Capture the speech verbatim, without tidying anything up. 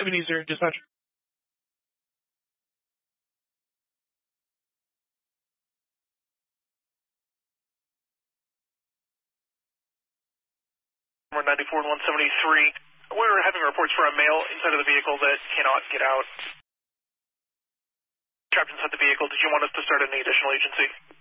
Ebenezer, dispatch. We're ninety-four and one seventy-three. We're having reports for a male inside of the vehicle that cannot get out. Trapped inside the vehicle. Did you want us to start any additional agency?